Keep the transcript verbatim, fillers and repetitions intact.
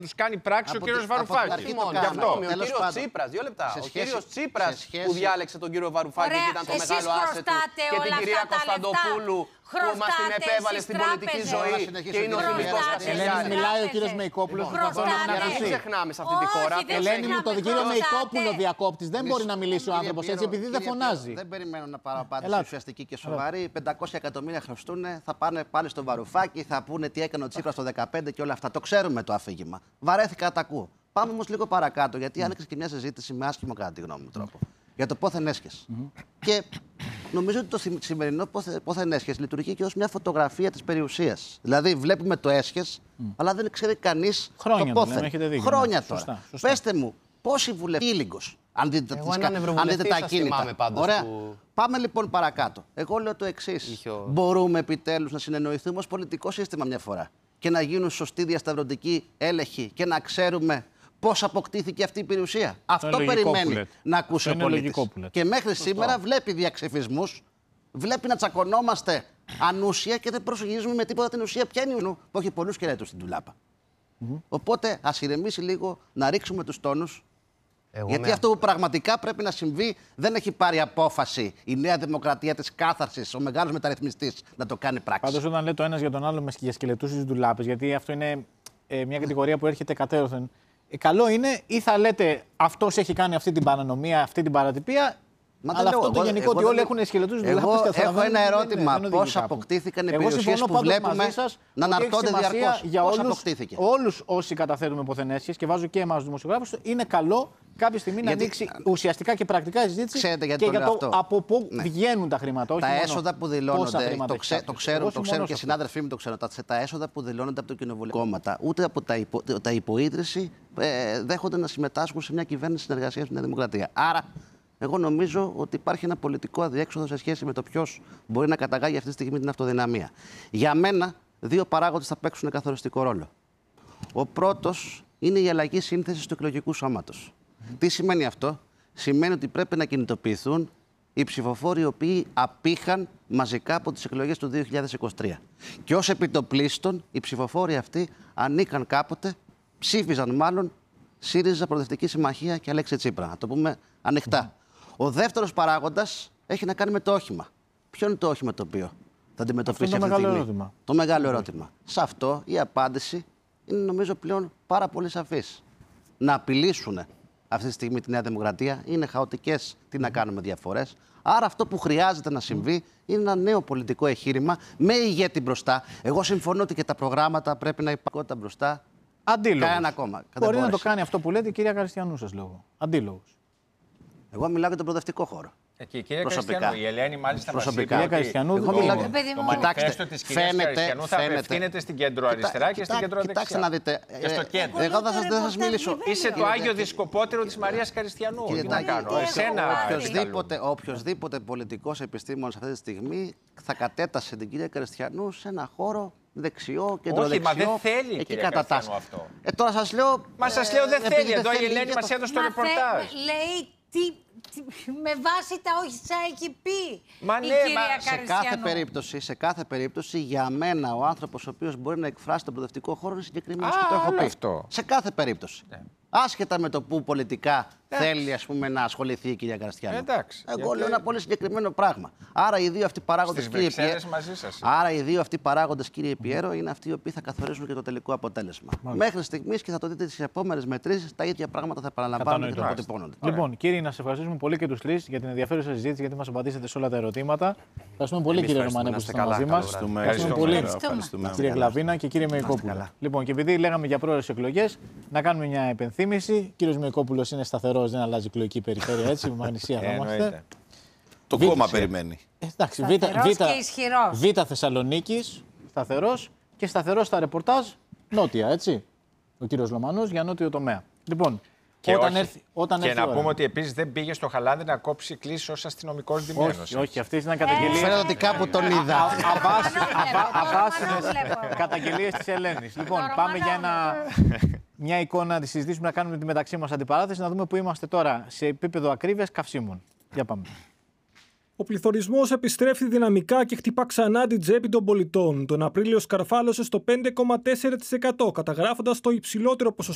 τους κάνει πράξη ο κύριος Βαρουφάκης. Γι' αυτό. Ο κύριος Τσίπρας, δύο λεπτά. Ο κύριος Τσίπρας που διάλεξε τον κύριο Βαρουφάκη και ήταν το μεγάλο άσετ του, και την κυρία Κωνσταντοπούλου που μας την επέβαλε στην πολιτική ζωή και είναι ο φιλικός Κασιλιάρης. Μιλάει ο κύριος Μεϊκόπουλος. Δεν ξεχνάμε σε αυτή τη χώρα. Ελένη μου, τον κύριο Μεϊκόπουλο διακόπτης. Δεν μπορεί να μιλήσει ο άνθρωπος έτσι επειδή δεν φωνάζει. Δεν περιμένω να πάρω απάντηση ουσιαστική και σοβαρή. πεντακόσια εκατομμύρια χρωστούν, θα πάνε πάλι στο Βαρουφάκη, θα πούνε τι έκανε ο Τσίπρας το δεκαπέντε και όλα αυτά. Το ξέρουμε το αφήγημα. Βαρέθηκα να τα ακούω. Πάμε όμως λίγο παρακάτω, γιατί άνοιξε και μια συζήτηση με άσχημο, κατά τη γνώμη μου, τρόπο. Για το πόθεν έσχες. Mm-hmm. Και νομίζω ότι το σημερινό πόθεν έσχες λειτουργεί και ως μια φωτογραφία της περιουσίας. Δηλαδή, βλέπουμε το έσχες, mm. αλλά δεν ξέρει κανείς το πόθεν. Δίκιο, Χρόνια ναι. τώρα. Σωστά, σωστά. Πέστε μου, πόσοι βουλευτές ήλιγκος, αν δείτε, τις, αν δείτε τα κίνητα. Ωραία. Που... Πάμε λοιπόν παρακάτω. Εγώ λέω το εξής. Είχιο... Μπορούμε επιτέλους να συνεννοηθούμε ως πολιτικό σύστημα μια φορά και να γίνουν σωστοί διασταυρωτικοί έλεγχοι και να ξέρουμε πώς αποκτήθηκε αυτή η περιουσία. Αυτό περιμένει να ακούσει ο πολίτης. Και μέχρι Σωστό. σήμερα βλέπει διαξυφισμούς, βλέπει να τσακωνόμαστε ανούσια και δεν προσεγγίζουμε με τίποτα την ουσία. Ποια είναι η ουσία που έχει πολλούς σκελέτους στην τουλάπα. Mm-hmm. Οπότε ας ηρεμήσει λίγο, να ρίξουμε τους τόνους. Εγώ γιατί με... αυτό που πραγματικά πρέπει να συμβεί δεν έχει πάρει απόφαση η Νέα Δημοκρατία της κάθαρσης, ο μεγάλος μεταρρυθμιστής, να το κάνει πράξη. Πάντως, όταν λέει το ένας για τον άλλο με σκελετούς στις ντουλάπες, γιατί αυτό είναι ε, μια κατηγορία που έρχεται κατέρωθεν. Ε, καλό είναι ή θα λέτε αυτός έχει κάνει αυτή την παρανομία, αυτή την παρατυπία. Μα αλλά αυτό το γενικό ότι όλοι έχουν σκελετούς ντουλάπες. Εγώ έχω ένα ερώτημα. Πώς αποκτήθηκαν οι περιουσίες που βλέπουμε να αναρτώνται διαρκώς? Για όλους όσοι καταθέτουμε ποθενέσχες και βάζω και εμάς τους δημοσιογράφους, είναι καλό κάποια στιγμή να ανοίξει ουσιαστικά και πρακτικά η συζήτηση και για το από πού βγαίνουν τα χρήματα. Τα έσοδα που δηλώνονται, το ξέρουν και οι συνάδελφοί μου το ξέρουν, τα έσοδα που δηλώνονται από το κοινοβουλευτικό κόμματα, ούτε από τα υποίδρυση δέχονται να συμμετάσχουν σε μια κυβέρνηση συνεργασίας με την Δημοκρατία. Άρα, εγώ νομίζω ότι υπάρχει ένα πολιτικό αδιέξοδο σε σχέση με το ποιος μπορεί να καταγάγει αυτή τη στιγμή την αυτοδυναμία. Για μένα, δύο παράγοντες θα παίξουν καθοριστικό ρόλο. Ο πρώτος είναι η αλλαγή σύνθεσης του εκλογικού σώματος. Mm. Τι σημαίνει αυτό? Σημαίνει ότι πρέπει να κινητοποιηθούν οι ψηφοφόροι οι οποίοι απήχαν μαζικά από τις εκλογές του δύο χιλιάδες είκοσι τρία. Και ως επιτοπλίστων, οι ψηφοφόροι αυτοί ανήκαν κάποτε, ψήφιζαν μάλλον ΣΥΡΙΖΑ, Προοδευτική Συμμαχία και Αλέξη Τσίπρα. Να το πούμε ανοιχτά. Mm. Ο δεύτερος παράγοντας έχει να κάνει με το όχημα. Ποιο είναι το όχημα το οποίο θα αντιμετωπίσει αυτή τη στιγμή? Ερώτημα. Το μεγάλο ερώτημα. Σε αυτό η απάντηση είναι νομίζω πλέον πάρα πολύ σαφής. Να απειλήσουν αυτή τη στιγμή τη Νέα Δημοκρατία, είναι χαοτικές, τι να κάνουμε διαφορές. Άρα αυτό που χρειάζεται να συμβεί είναι ένα νέο πολιτικό εγχείρημα με ηγέτη μπροστά. Εγώ συμφωνώ ότι και τα προγράμματα πρέπει να υπάρχουν μπροστά. Αντίλογος. Κανένα ακόμα. Μπορεί να το κάνει αυτό που λέτε η κυρία Καριστιανού, σας λέω. Αντίλογος. Εγώ μιλάω για τον προοδευτικό χώρο. Και η κυρία Καριστιανού, η Ελένη μάλιστα μας είπε ότι Καριστιανού, το, μιλάω... το μανιφέστο της κυρίας φαίνεται, Καριστιανού θα φαίνεται. απευθύνεται στην κέντρο αριστερά και στην κέντρο δεξιά. Κοιτάξτε να δείτε. Και στο κέντρο. Εγώ δεν θα σας μιλήσω. Είσαι το Άγιο Δισκοπότερο της Μαρίας Καριστιανού. Τι να κάνω. Εσένα. Οποιοδήποτε πολιτικός επιστήμονας αυτή τη στιγμή θα κατέτασε την κυρία Καριστιανού σε ένα χώρο δεξιό, κεντροδεξιό. Όχι, μα δεν θέλει η κυρία Καριστιανού αυτό. Ε, τώρα σας λέω... Μα σας λέω δεν θέλει. Εδώ η Ελένη μας έδωσε το ρεπορτάζ. Λέει τι... με βάση τα όχι θα έχει πει μα η ναι, κυρία μα σε κάθε περίπτωση, σε κάθε περίπτωση, για μένα ο άνθρωπος ο οποίος μπορεί να εκφράσει τον προοδευτικό χώρο είναι συγκεκριμένος και το έχω πει. Αυτό. Σε κάθε περίπτωση. Ναι. Άσχετα με το που πολιτικά εντάξει. θέλει ας πούμε, να ασχοληθεί η κυρία Καριστιανού. Εντάξει. Εγώ γιατί... λέω ένα πολύ συγκεκριμένο πράγμα. Άρα οι δύο αυτοί παράγοντες, κύριε Πιέρο, Άρα οι δύο αυτοί παράγοντες, κύριε Πιέρο, είναι αυτοί οι οποίοι θα καθορίσουν και το τελικό αποτέλεσμα. Μάλιστα. Μέχρι στιγμής και θα το δείτε στις επόμενες μετρήσεις, τα ίδια πράγματα θα επαναλαμβάνουν και θα αποτυπώνονται. Λοιπόν, κύριοι, να σε ευχαριστήσουμε πολύ και τους τρεις για την ενδιαφέρουσα συζήτηση, γιατί μας απαντήσατε σε όλα τα ερωτήματα. Ευχαριστούμε πολύ, κύριε Ρωμανέ, που ήσασταν μαζί μας. Ευχαριστούμε πολύ, κύριε Γλαβίνα και κύριε Μεϊκόπουλο. Λοιπόν, και επειδή λέγαμε για πρόορες εκλογές, να κάνουμε μια επενθύμηση. Κύριος Μεϊκόπουλος είναι σταθερός, δεν αλλάζει εκλογική περιφέρεια, έτσι, με Μαγνησία θα είμαστε. Το Β, κόμμα περιμένει. Εντάξει, Β, Β, Β Θεσσαλονίκης, σταθερός και σταθερός στα ρεπορτάζ νότια, έτσι. Ο κύριος Λομανός για νότιο τομέα. Λοιπόν, και όταν όχι, έρθει, όταν και έρθει να ώρα. πούμε ότι επίσης δεν πήγε στο Χαλάνδρη να κόψει κλήσεις ως αστυνομικός ντυμένος. Όχι, όχι, αυτές ήταν καταγγελίες. Φαίνεται ότι κάπου τον είδα. Αβάσιμες καταγγελίες της Ελένης. Λοιπόν, πάμε για ένα, μια εικόνα να τη συζητήσουμε, να κάνουμε τη μεταξύ μας αντιπαράθεση, να δούμε πού είμαστε τώρα σε επίπεδο ακρίβειας καυσίμων. Για πάμε. Ο πληθωρισμός επιστρέφει δυναμικά και χτυπά ξανά την τσέπη των πολιτών. Τον Απρίλιο σκαρφάλωσε στο πέντε κόμμα τέσσερα τοις εκατό, καταγράφοντας το υψηλότερο ποσοστό